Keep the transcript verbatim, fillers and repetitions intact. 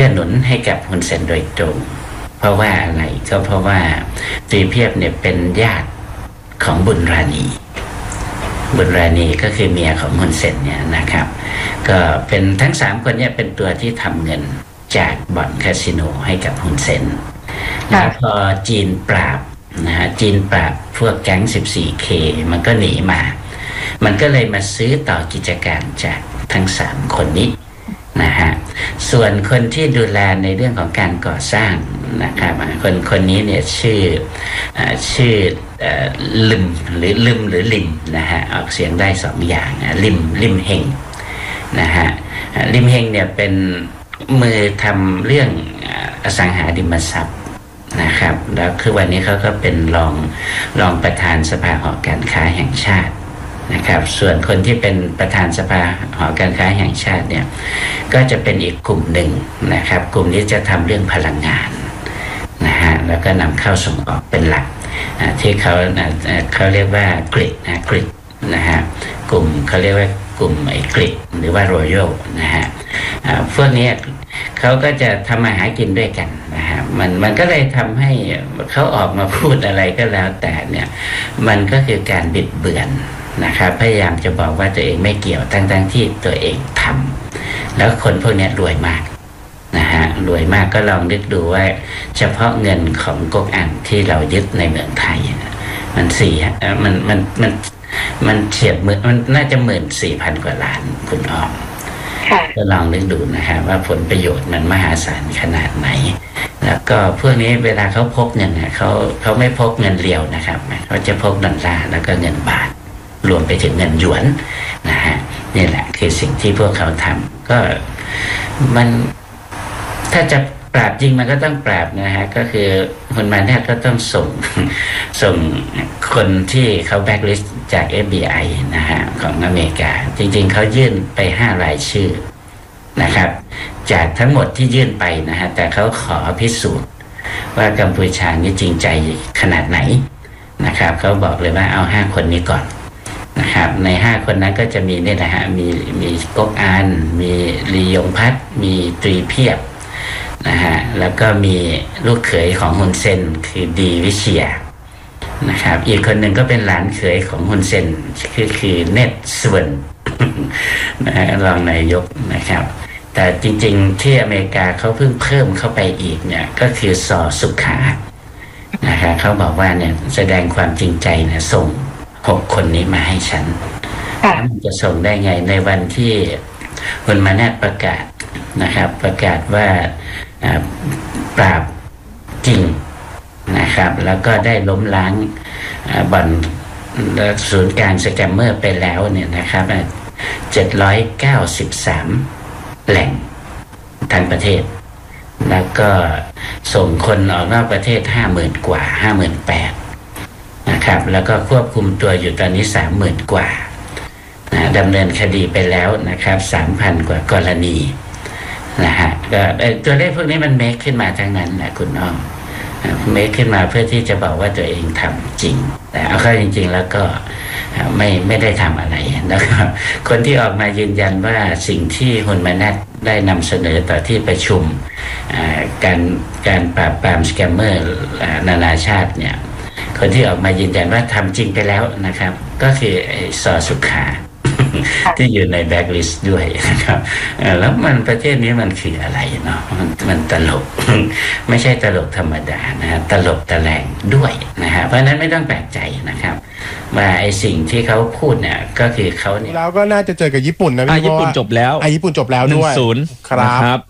อหนุนให้กับฮุนเซนโดยตรงเพราะว่าอะไรก็เพราะว่าตรีเพียบเนี่ยเป็นญาติของบุญราณีบุญราณีก็คือเมียของฮุนเซนเนี่ยนะครับก็เป็นทั้งสามคนเนี่ยเป็นตัวที่ทำเงินจากบ่อนคาสิโนให้กับฮุนเซนแล้วพอจีนปราบนะฮะจีนปราบพวกแก๊ง สิบสี่ เค มันก็หนีมามันก็เลยมาซื้อต่อกิจการจากทั้งสามคนนี้นะฮะส่วนคนที่ดูแลในเรื่องของการก่อสร้างนะครับคนคนนี้เนี่ยชื่อชื่อลิมหรือลิมหรือลิมนะฮะออกเสียงได้สองอย่างลิมลิมเฮงนะฮะลิมเฮงเนี่ยเป็นมือทำเรื่องอสังหาริมทรัพย์นะครับแล้วคือวันนี้เขาก็เป็นรองรองประธานสภาหอการค้าแห่งชาตินะครับส่วนคนที่เป็นประธานสภาหอการค้าแห่งชาติเนี่ยก็จะเป็นอีกกลุ่มหนึ่งนะครับกลุ่มนี้จะทำเรื่องพลังงานนะฮะแล้วก็นำเข้าส่งออกเป็นหลักที่เขาเขาเรียกว่ากริดนะกริดนะฮะกลุ่มเขาเรียกว่ากลุ่มไอ้กริดหรือว่ารอยัลนะฮะพวกนี้เขาก็จะทำมาหากินด้วยกันนะฮะมันมันก็เลยทำให้เขาออกมาพูดอะไรก็แล้วแต่เนี่ยมันก็คือการบิดเบือนนะครับพยายามจะบอกว่าตัวเองไม่เกี่ยวทั้งๆที่ตัวเองทำแล้วคนพวกนี้รวยมากนะฮะรวยมากก็ลองนึกดูว่าเฉพาะเงินของก๊กอันที่เรายึดในเมืองไทยมันสี่มันมันมันมันเฉียดหมื่นมันน่าจะหมื่นสี่พันกว่าล้านคุณอ้อมก็ลองนึกดูนะฮะว่าผลประโยชน์มันมหาศาลขนาดไหนแล้วก็พวกนี้เวลาเขาพกเงินเนี่ยเขาเขาไม่พกเงินเรียวนะครับเขาจะพกดอลลาร์แล้วก็เงินบาทรวมไปถึงเงินหยวนนะฮะนี่แหละคือสิ่งที่พวกเขาทำก็มันถ้าจะปราบจริงมันก็ต้องปราบนะฮะก็คือคนมาเนี่ยก็ต้องส่งส่งคนที่เขาแบ็คลิสต์จาก เอฟ บี ไอ นะฮะของอเมริกาจริงๆเขายื่นไปห้ารายชื่อนะครับจากทั้งหมดที่ยื่นไปนะฮะแต่เขาขอพิสูจน์ว่ากัมพูชานี่จริงใจขนาดไหนนะครับเขาบอกเลยว่าเอาห้าคนนี้ก่อนนะครับในห้าคนนั้นก็จะมีนี่แหละฮะมีมีก๊กอันมีลียงพัฒน์มีตรีเพียบนะฮะแล้วก็มีลูกเขยของฮุนเซนคือดีวิเชียนะครับอีกคนหนึ่งก็เป็นหลานเขยของฮุนเซนคือคือเนตสวนนะฮะรองนายกนะครับแต่จริงๆที่อเมริกาเขาเพิ่งเพิ่มเข้าไปอีกเนี่ยก็คือสอสุขานะครับเขาบอกว่าเนี่ยแสดงความจริงใจนะส่งหกคนนี้มาให้ฉันมันจะส่งได้ไงในวันที่คุณมาแนตประกาศนะครับประกาศว่าปราบจริงนะครับแล้วก็ได้ล้มล้างบ่อนศูนย์การสแกมเมอร์ไปแล้วเนี่ยนะครับเจ็ดร้อยเก้าสิบสามแหล่งทั้งประเทศแล้วก็ส่งคนออกนอกประเทศห้าหมื่นกว่าห้าหมื่นแปดนะครับแล้วก็ควบคุมตัวอยู่ตอนนี้สามหมื่นกว่านะดำเนินคดีไปแล้วนะครับสามพันกว่ากรณีนะฮะก็ตัวเลขพวกนี้มันเมคขึ้นมาทั้งนั้นแหละคุณน้องเมคขึ้นมาเพื่อที่จะบอกว่าตัวเองทำจริงแต่เอาเข้าจริงๆแล้วก็ไม่ไม่ได้ทำอะไรนะครับคนที่ออกมายืนยันว่าสิ่งที่ฮุนมานัทได้นำเสนอต่อที่ประชุมการการปราบปรามสแกมเมอร์นานาชาติเนี่ยคนที่ออกมายืนยันว่าทำจริงไปแล้วนะครับก็คือสอสุขาที่อยู่ในแบ็คลิสต์ด้วยนะครับแล้วมันประเทศนี้มันคืออะไรเนาะมันมันตลกไม่ใช่ตลกธรรมดานะฮะตลกตะแลงด้วยนะฮะเพราะนั้นไม่ต้องแปลกใจนะครับว่าไอ้สิ่งที่เขาพูดเนี่ยก็คือเขาเนี่ยแล้วก็น่าจะเจอกับญี่ปุ่นนะพี่ญี่ปุ่นจบแล้วอ่ะญี่ปุ่นจบแล้วด้วยหนึ่งศูนย์ครับ